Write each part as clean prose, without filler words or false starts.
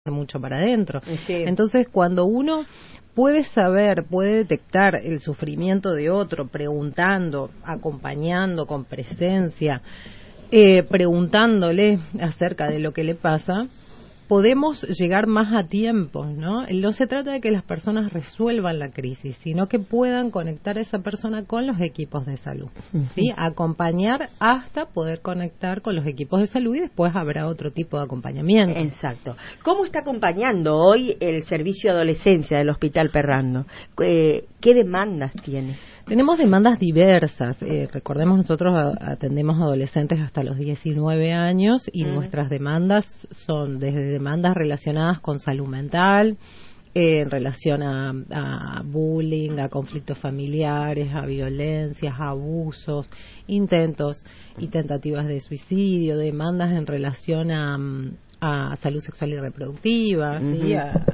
mucho para adentro. Sí. Entonces, cuando uno puede saber, puede detectar el sufrimiento de otro, preguntando, acompañando con presencia, preguntándole acerca de lo que le pasa, podemos llegar más a tiempo, ¿no? No se trata de que las personas resuelvan la crisis, sino que puedan conectar a esa persona con los equipos de salud, ¿sí? Acompañar hasta poder conectar con los equipos de salud y después habrá otro tipo de acompañamiento. Exacto. ¿Cómo está acompañando hoy el servicio de adolescencia del Hospital Perrando? ¿Qué demandas tiene? Tenemos demandas diversas. Recordemos, nosotros atendemos a adolescentes hasta los 19 años y nuestras demandas son desde demandas relacionadas con salud mental, en relación a bullying, a conflictos familiares, a violencias, a abusos, intentos y tentativas de suicidio, demandas en relación a salud sexual y reproductiva, ¿sí?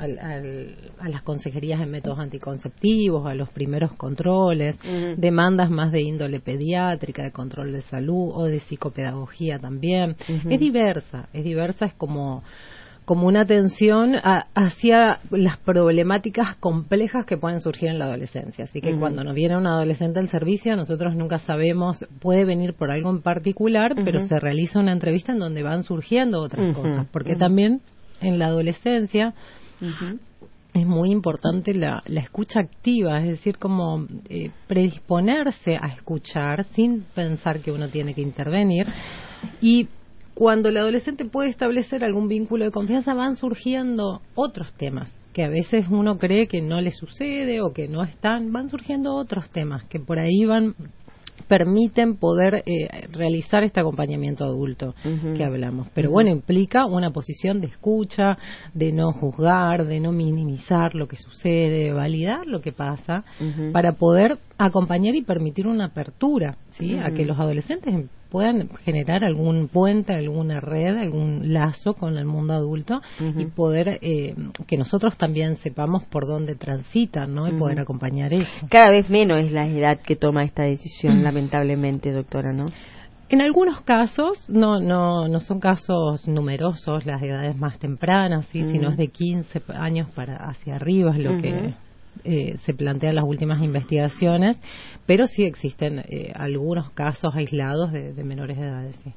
A las consejerías en métodos anticonceptivos, a los primeros controles, demandas más de índole pediátrica, de control de salud o de psicopedagogía también. Es diversa, es como una atención hacia las problemáticas complejas que pueden surgir en la adolescencia. Así que cuando nos viene un adolescente al servicio, nosotros nunca sabemos, puede venir por algo en particular, pero se realiza una entrevista en donde van surgiendo otras cosas, porque también en la adolescencia es muy importante la escucha activa, es decir, como predisponerse a escuchar sin pensar que uno tiene que intervenir. Y cuando el adolescente puede establecer algún vínculo de confianza, van surgiendo otros temas que a veces uno cree que no le sucede o que no están, van surgiendo otros temas que por ahí permiten poder realizar este acompañamiento adulto que hablamos. Pero bueno, implica una posición de escucha, de no juzgar, de no minimizar lo que sucede, de validar lo que pasa, para poder acompañar y permitir una apertura, ¿sí? A que los adolescentes puedan generar algún puente, alguna red, algún lazo con el mundo adulto y poder que nosotros también sepamos por dónde transitan, ¿no? Y poder acompañar eso. Cada vez menos es la edad que toma esta decisión, lamentablemente, doctora, ¿no? En algunos casos, no son casos numerosos, las edades más tempranas, ¿sí? Sino es de 15 años hacia arriba, es lo que se plantean las últimas investigaciones, pero sí existen algunos casos aislados de menores de edades. Sí.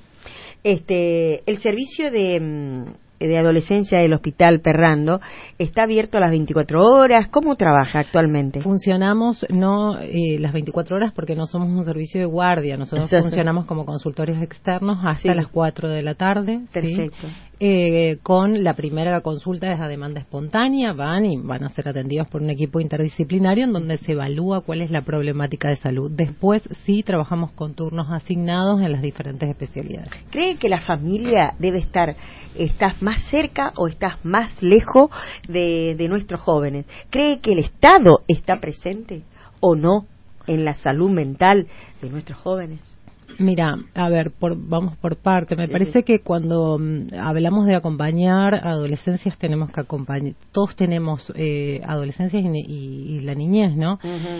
El servicio de adolescencia del Hospital Perrando está abierto a las 24 horas. ¿Cómo trabaja actualmente? Funcionamos no las 24 horas porque no somos un servicio de guardia. Nosotros funcionamos como consultorios externos hasta las 4 de la tarde. Perfecto. ¿Sí? Con la primera consulta es a demanda espontánea, van a ser atendidos por un equipo interdisciplinario en donde se evalúa cuál es la problemática de salud. Después sí trabajamos con turnos asignados en las diferentes especialidades. ¿Cree que la familia debe estás más cerca o estás más lejos de nuestros jóvenes? ¿Cree que el Estado está presente o no en la salud mental de nuestros jóvenes? Mira, a ver, vamos por parte. Me parece que cuando hablamos de acompañar a adolescencias tenemos que acompañar. Todos tenemos adolescencias y la niñez, ¿no?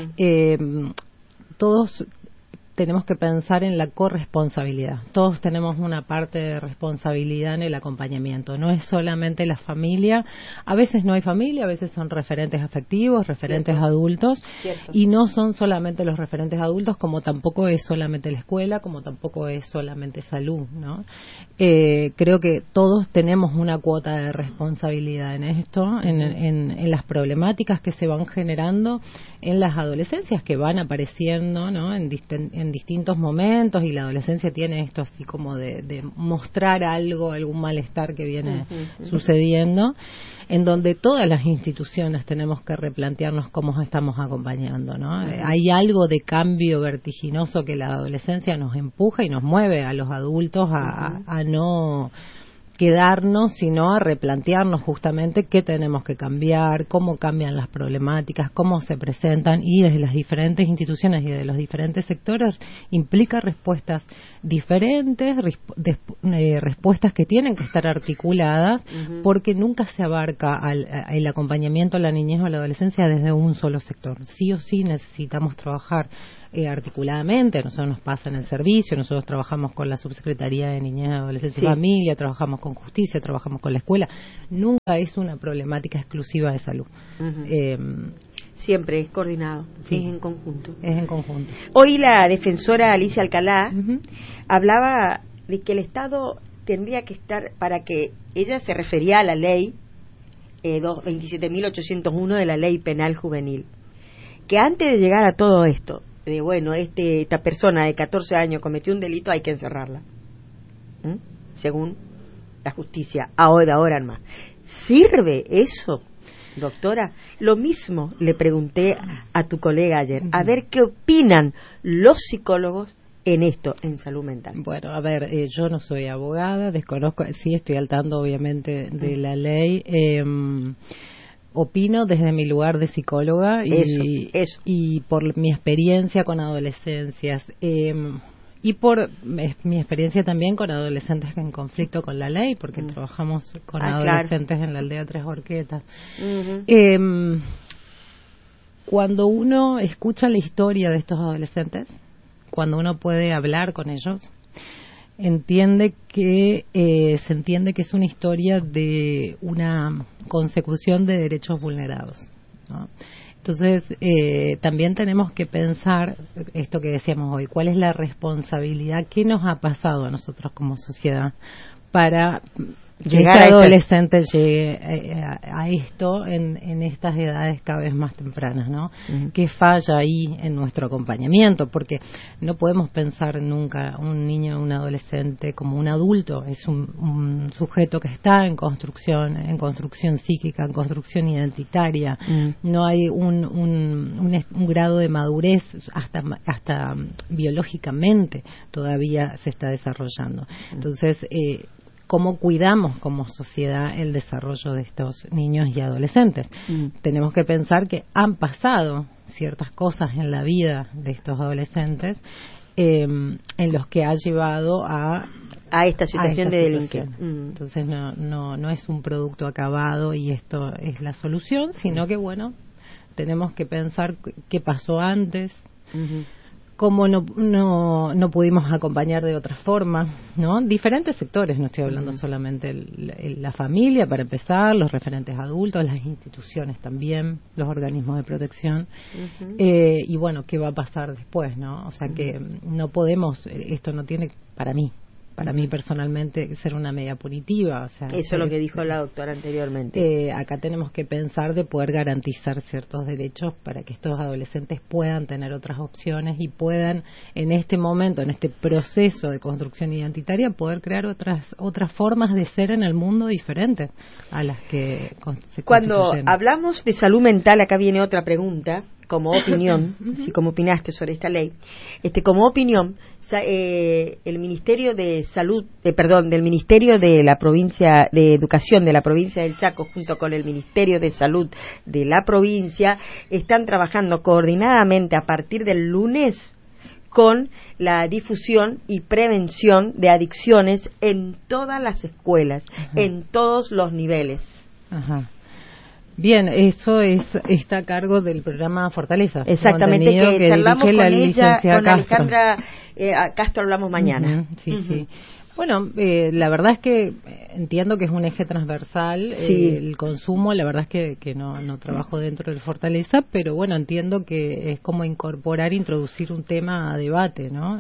Todos tenemos que pensar en la corresponsabilidad. Todos tenemos una parte de responsabilidad en el acompañamiento. No es solamente la familia. A veces no hay familia, a veces son referentes afectivos, referentes adultos. Y no son solamente los referentes adultos, como tampoco es solamente la escuela, como tampoco es solamente salud, ¿no? Creo que todos tenemos una cuota de responsabilidad en esto, en las problemáticas que se van generando en las adolescencias, que van apareciendo, ¿no? En distintos momentos, y la adolescencia tiene esto así como de mostrar algún malestar que viene sucediendo, en donde todas las instituciones tenemos que replantearnos cómo estamos acompañando, ¿no? Hay algo de cambio vertiginoso que la adolescencia nos empuja y nos mueve a los adultos a no quedarnos, sino a replantearnos justamente qué tenemos que cambiar, cómo cambian las problemáticas, cómo se presentan, y desde las diferentes instituciones y de los diferentes sectores implica respuestas diferentes, respuestas que tienen que estar articuladas, porque nunca se abarca el acompañamiento a la niñez o a la adolescencia desde un solo sector. Sí o sí necesitamos trabajar articuladamente. A nosotros nos pasa en el servicio, nosotros trabajamos con la Subsecretaría de Niñez, Adolescencia y Sí. Familia, trabajamos con Justicia, trabajamos con la escuela. Nunca es una problemática exclusiva de salud. Siempre es coordinado, Sí. es en conjunto. Es en conjunto. Hoy la defensora Alicia Alcalá Ujú. hablaba de que el Estado tendría que estar, para que ella se refería a la ley 27.801 de la ley penal juvenil, que antes de llegar a todo esto, de bueno, esta persona de 14 años cometió un delito, hay que encerrarla, según la justicia, ahora más. ¿Sirve eso, doctora? Lo mismo le pregunté a tu colega ayer, a ver qué opinan los psicólogos en esto, en salud mental. Bueno, a ver, yo no soy abogada, desconozco, sí estoy al tanto obviamente de la ley. Opino desde mi lugar de psicóloga Eso. y por mi experiencia con adolescencias y por mi experiencia también con adolescentes en conflicto con la ley, porque trabajamos con adolescentes en la aldea Tres Horquetas. Cuando uno escucha la historia de estos adolescentes, cuando uno puede hablar con ellos, se entiende que es una historia de una consecución de derechos vulnerados, ¿no? Entonces, también tenemos que pensar esto que decíamos hoy, cuál es la responsabilidad, qué nos ha pasado a nosotros como sociedad para llegar a adolescente llegue a esto en estas edades cada vez más tempranas, ¿no? ¿Qué falla ahí en nuestro acompañamiento? Porque no podemos pensar nunca un niño o un adolescente como un adulto, es un sujeto que está en construcción psíquica, en construcción identitaria. No hay un grado de madurez hasta biológicamente todavía se está desarrollando. Entonces, cómo cuidamos como sociedad el desarrollo de estos niños y adolescentes. Tenemos que pensar que han pasado ciertas cosas en la vida de estos adolescentes en los que ha llevado a esta situación de delinquir. Entonces no es un producto acabado y esto es la solución, sino que bueno, tenemos que pensar qué pasó antes, cómo no pudimos acompañar de otra forma, ¿no? Diferentes sectores, no estoy hablando solamente la familia, para empezar, los referentes adultos, las instituciones también, los organismos de protección, y bueno, qué va a pasar después, ¿no? O sea que no podemos, esto no tiene, para mí personalmente, ser una medida punitiva. O sea, eso es lo que dijo la doctora anteriormente. Acá tenemos que pensar de poder garantizar ciertos derechos para que estos adolescentes puedan tener otras opciones y puedan, en este momento, en este proceso de construcción identitaria, poder crear otras formas de ser en el mundo diferentes a las que se Cuando constituyen. hablamos de salud mental, acá viene otra pregunta, como opinión, si como opinaste sobre esta ley, como opinión, el Ministerio de Salud, del Ministerio de la Provincia de Educación de la provincia del Chaco, junto con el Ministerio de Salud de la provincia, están trabajando coordinadamente a partir del lunes con la difusión y prevención de adicciones en todas las escuelas, en todos los niveles. Ajá. Bien, eso está a cargo del programa Fortaleza. Exactamente, que charlamos con ella, con Castro. Alejandra Castro, hablamos mañana. Sí. Bueno, la verdad es que entiendo que es un eje transversal, el consumo, la verdad es que no trabajo dentro del Fortaleza, pero bueno, entiendo que es como introducir un tema a debate, ¿no?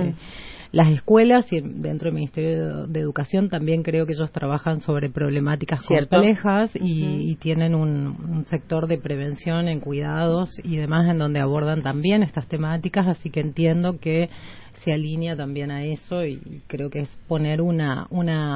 Las escuelas y dentro del Ministerio de Educación también creo que ellos trabajan sobre problemáticas complejas y tienen un sector de prevención en cuidados y demás en donde abordan también estas temáticas, así que entiendo que se alinea también a eso y creo que es poner una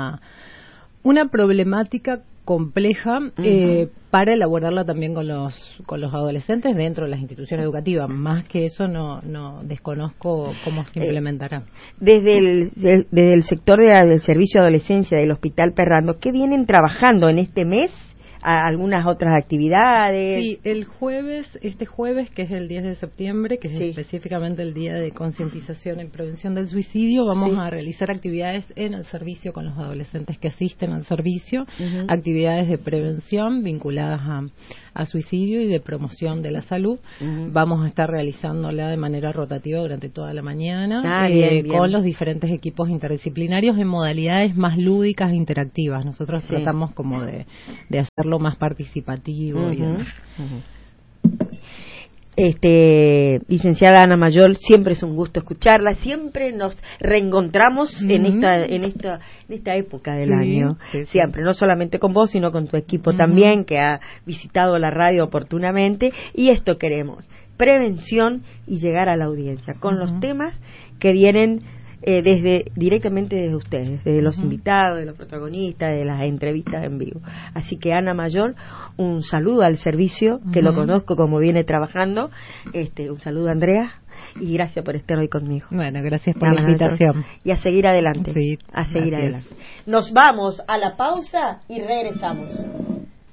problemática compleja para elaborarla también con los adolescentes dentro de las instituciones educativas. Más que eso no desconozco cómo se implementará. Desde el sector del servicio de adolescencia del Hospital Perrando, ¿qué vienen trabajando en este mes? ¿Algunas otras actividades? Sí, este jueves, que es el 10 de septiembre, que es específicamente el día de concientización en prevención del suicidio, vamos a realizar actividades en el servicio con los adolescentes que asisten al servicio, actividades de prevención vinculadas a suicidio y de promoción de la salud. Vamos a estar realizándola de manera rotativa durante toda la mañana, bien. con los diferentes equipos interdisciplinarios en modalidades más lúdicas e interactivas. Nosotros tratamos como de hacerlo más participativo y demás. Licenciada Ana Mayol, siempre es un gusto escucharla, siempre nos reencontramos en esta época del año, siempre, no solamente con vos, sino con tu equipo también, que ha visitado la radio oportunamente, y esto queremos, prevención y llegar a la audiencia, con los temas que vienen directamente desde ustedes, de los invitados, de los protagonistas, de las entrevistas en vivo. Así que Ana Mayol, un saludo al servicio, que lo conozco como viene trabajando, un saludo a Andrea, y gracias por estar hoy conmigo. Bueno, gracias por la invitación. Y a seguir adelante, Sí, a seguir adelante. Nos vamos a la pausa y regresamos.